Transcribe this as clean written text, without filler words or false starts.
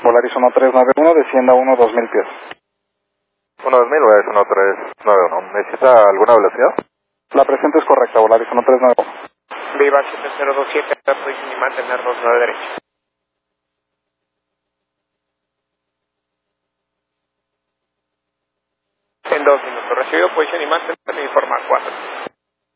Volaris 1391, descienda 1-2000 pies. 1-2000, Volaris 1391. ¿Necesita alguna velocidad? La presente es correcta, Volaris 1391. Viva 7027, posición y mantenernos a la derecha. En 2 minutos, recibido posición y mantener, informa 4.